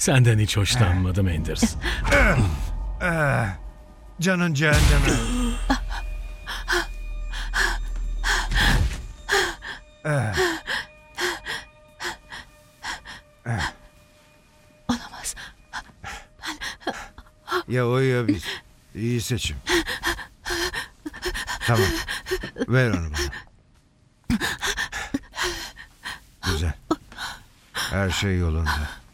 Senden hiç hoşlanmadım Anders. Canın cehenneme. Olamaz. Ya o ya biz. İyi seçim. Tamam. Ver onu bana. Güzel. Her şey yolunda.